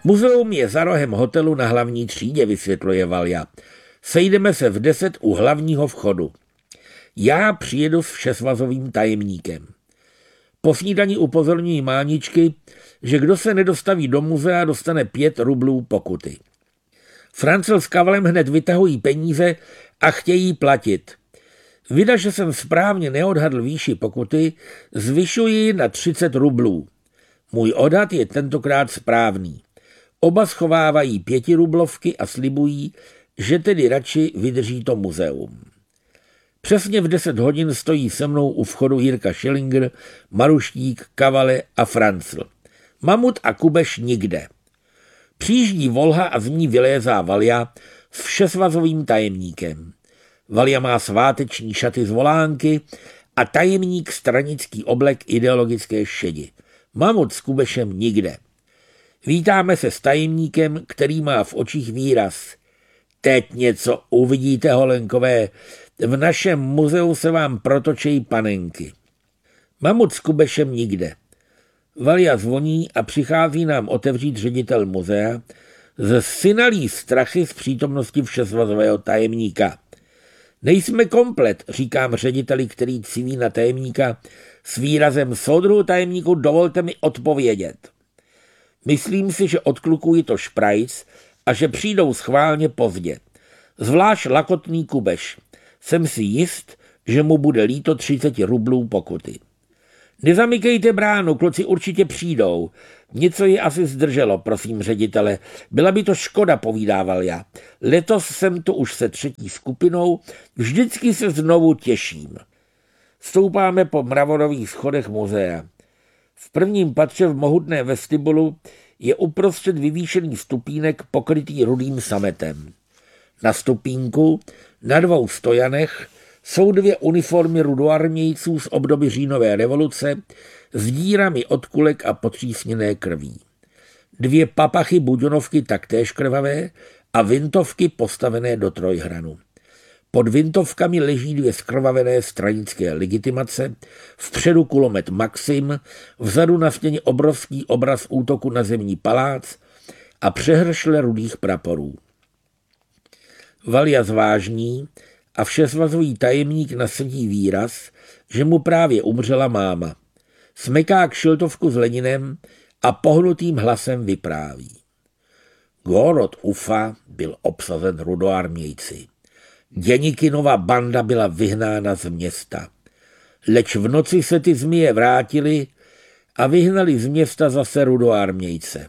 Muzeum je za rohem hotelu na hlavní třídě, vysvětluje Valja. Sejdeme se v 10 u hlavního vchodu. Já přijedu s všesvazovým tajemníkem. Po snídani upozorňují máničky, že kdo se nedostaví do muzea, dostane 5 rublů pokuty. Francel s Kavalem hned vytahují peníze a chtějí platit. Vida, že jsem správně neodhadl výši pokuty, zvyšuji na 30 rublů. Můj odhad je tentokrát správný. Oba schovávají 5 rublovky a slibují, že tedy radši vydrží to muzeum. Přesně v 10 hodin stojí se mnou u vchodu Jirka Schillinger, Maruštík, Kavale a Francl. Mamut a Kubeš nikde. Přijíždí Volha a z ní vylézá Valja s všesvazovým tajemníkem. Valja má sváteční šaty z volánky a tajemník stranický oblek ideologické šedi. Mamut s Kubešem nikde. Vítáme se s tajemníkem, který má v očích výraz. Teď něco uvidíte, holenkové, v našem muzeu se vám protočejí panenky. Mamut s Kubešem nikde. Valja zvoní a přichází nám otevřít ředitel muzea ze synalý strachy z přítomnosti všesvazového tajemníka. Nejsme komplet, říkám řediteli, který civí na tajemníka s výrazem soudruhu tajemníku, dovolte mi odpovědět. Myslím si, že od kluků je to šprajc a že přijdou schválně pozdě. Zvlášť lakotný Kubeš. Jsem si jist, že mu bude líto 30 rublů pokuty. Nezamykejte bránu, kluci určitě přijdou. Něco je asi zdrželo, prosím ředitele. Byla by to škoda, povídá Valja. Letos jsem tu už se 3. skupinou, vždycky se znovu těším. Stoupáme po mravorových schodech muzea. V prvním patře v mohutné vestibulu je uprostřed vyvýšený stupínek pokrytý rudým sametem. Na stupínku, na 2 stojanech, jsou 2 uniformy rudoarmějců z obdoby říjnové revoluce s dírami od kulek a potřísněné krví. 2 papachy buďonovky taktéž krvavé a vintovky postavené do trojhranu. Pod vintovkami leží 2 zkrvavené stranické legitimace, vpředu kulomet Maxim, vzadu na stěně obrovský obraz útoku na Zemní palác a přehršle rudých praporů. Valja zvážní a všesvazový tajemník nasadí výraz, že mu právě umřela máma. Smeká kšiltovku s Leninem a pohnutým hlasem vypráví. Gorod Ufa byl obsazen rudoarmějci. Děnikinova banda byla vyhnána z města. Leč v noci se ty zmije vrátili a vyhnali z města zase rudoarmějce.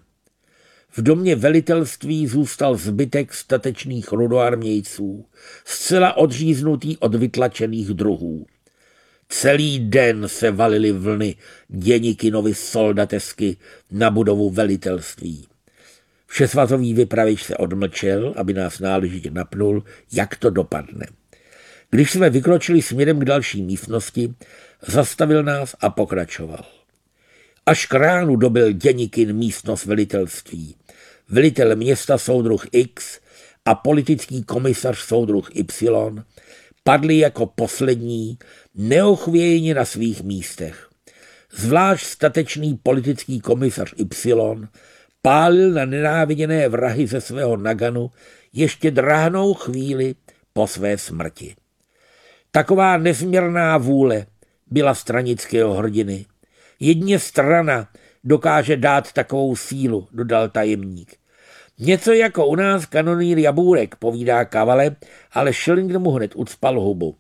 V domě velitelství zůstal zbytek statečných rudoarmějců, zcela odříznutý od vytlačených druhů. Celý den se valily vlny Děnikinovy soldatesky na budovu velitelství. Všesvazový vypravič se odmlčel, aby nás náležitě napnul, jak to dopadne. Když jsme vykročili směrem k další místnosti, zastavil nás a pokračoval. Až k ránu dobyl Děnikin místnost velitelství. Velitel města soudruh X a politický komisař soudruh Y padli jako poslední neochvějně na svých místech. Zvlášť statečný politický komisař Y pálil na nenáviděné vrahy ze svého naganu ještě drahnou chvíli po své smrti. Taková nezměrná vůle byla stranického hrdiny. Jedině strana dokáže dát takovou sílu, dodal tajemník. Něco jako u nás kanonýr Jabůrek, povídá Kavale, ale Schillinger mu hned ucpal hubu.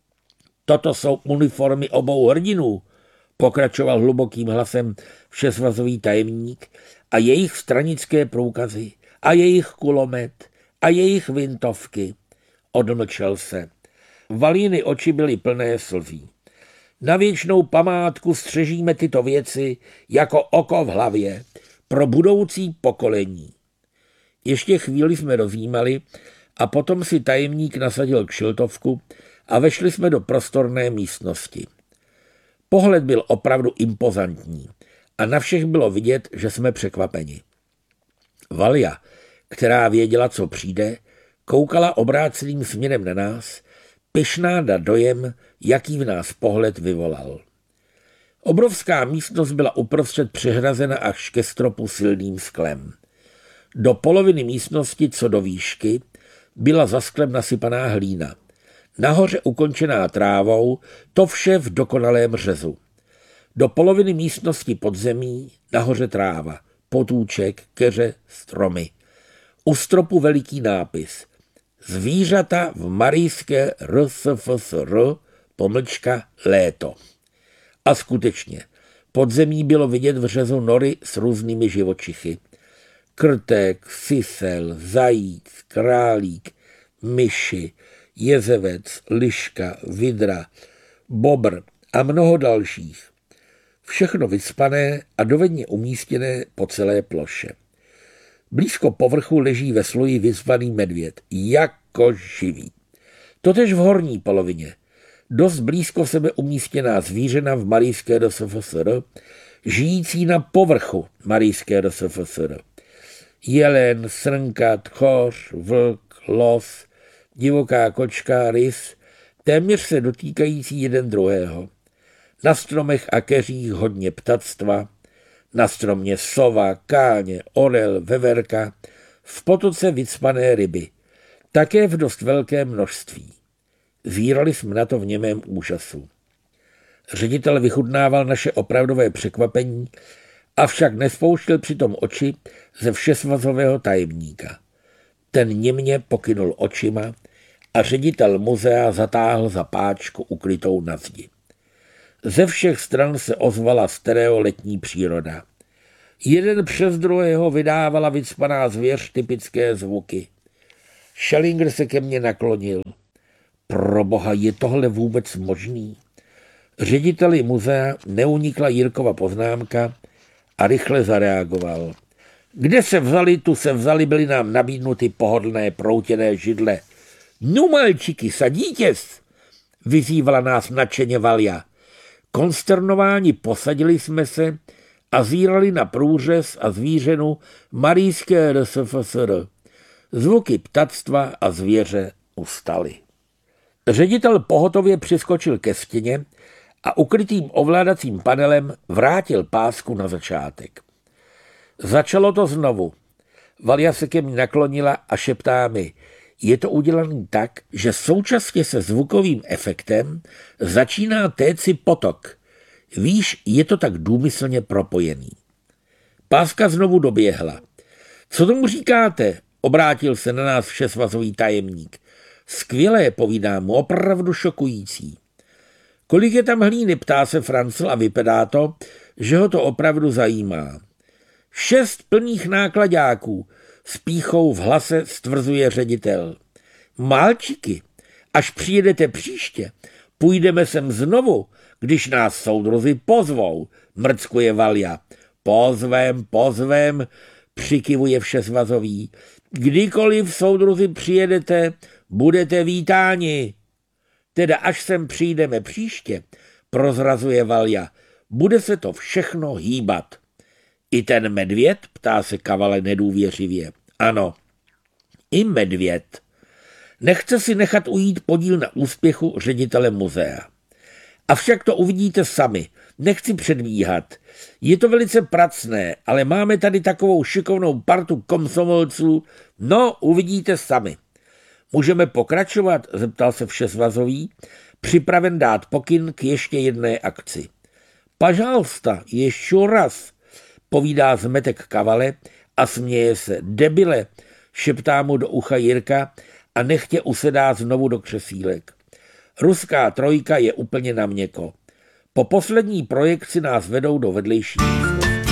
Toto jsou uniformy obou hrdinů, pokračoval hlubokým hlasem všesvazový tajemník, a jejich stranické průkazy, a jejich kulomet, a jejich vintovky. Odmlčel se. Valjiny oči byly plné slzí. Na věčnou památku střežíme tyto věci jako oko v hlavě pro budoucí pokolení. Ještě chvíli jsme rozjímali a potom si tajemník nasadil kšiltovku a vešli jsme do prostorné místnosti. Pohled byl opravdu impozantní a na všech bylo vidět, že jsme překvapeni. Valja, která věděla, co přijde, koukala obráceným směrem na nás, pyšná na dojem, jaký v nás pohled vyvolal. Obrovská místnost byla uprostřed přehrazena až ke stropu silným sklem. Do poloviny místnosti, co do výšky, byla za sklem nasypaná hlína. Nahoře ukončená trávou, to vše v dokonalém řezu. Do poloviny místnosti podzemí, nahoře tráva, potůček, keře, stromy. U stropu veliký nápis. Zvířata v marijské RSFSR, léto. A skutečně, podzemí bylo vidět v řezu nory s různými živočichy. Krtek, sisel, zajíc, králík, myši, jezevec, liška, vidra, bobr a mnoho dalších. Všechno vycpané a dovedně umístěné po celé ploše. Blízko povrchu leží ve sloji vycpaný medvěd, jako živý. Totež v horní polovině. Dost blízko sebe umístěná zvířena v marijské RSFSR, žijící na povrchu marijské RSFSR. Jelen, srnka, tchoř, vlk, los, divoká kočka, rys, téměř se dotýkající jeden druhého. Na stromech a keřích hodně ptactva, na stromě sova, káně, orel, veverka, v potoce vycpané ryby, také v dost velkém množství. Zírali jsme na to v němém úžasu. Ředitel vychutnával naše opravdové překvapení, avšak nespouštěl přitom oči ze všesvazového tajemníka. Ten němně pokynul očima a ředitel muzea zatáhl za páčku ukrytou na zdi. Ze všech stran se ozvala stereoletní příroda. Jeden přes druhého vydávala vycpaná zvěř typické zvuky. Schellinger se ke mně naklonil. Proboha, je tohle vůbec možný? Řediteli muzea neunikla Jirkova poznámka a rychle zareagoval. Kde se vzali, tu se vzali, byly nám nabídnuty pohodlné proutěné židle. No malčiky, sadítěs, vyzývala nás nadšeně Valja. Konsternováni posadili jsme se a zírali na průřez a zvířenu marijské RSFSR. Zvuky ptactva a zvěře ustaly. Ředitel pohotově přiskočil ke stěně a ukrytým ovládacím panelem vrátil pásku na začátek. Začalo to znovu. Valja se ke mně naklonila a šeptá mi, je to udělané tak, že současně se zvukovým efektem začíná téci potok. Víš, je to tak důmyslně propojený. Páska znovu doběhla. Co tomu říkáte? Obrátil se na nás všesvazový tajemník. Skvělé, povídám mu, opravdu šokující. Kolik je tam hlíny, ptá se Francl a vypadá to, že ho to opravdu zajímá. 6 plných nákladáků, s pýchou v hlase stvrzuje ředitel. Málčiky, až přijedete příště, půjdeme sem znovu, když nás soudruzi pozvou, mrckuje Valja. Pozvem, přikivuje všesvazový. Kdykoliv, soudruzi, přijedete, budete vítáni. Teda až sem přijdeme příště, prozrazuje Valja, bude se to všechno hýbat. I ten medvěd, ptá se Kavale nedůvěřivě. Ano, i medvěd. Nechce si nechat ujít podíl na úspěchu ředitele muzea. Avšak to uvidíte sami, nechci předbíhat. Je to velice pracné, ale máme tady takovou šikovnou partu komsomolců, no uvidíte sami. Můžeme pokračovat, zeptal se všesvazový, připraven dát pokyn k ještě jedné akci. Pažálsta, ještě raz, povídá zmetek Kavale a směje se. Debile, šeptá mu do ucha Jirka a nechtě usedá znovu do křesílek. Ruská trojka je úplně na měko. Po poslední projekci nás vedou do vedlejší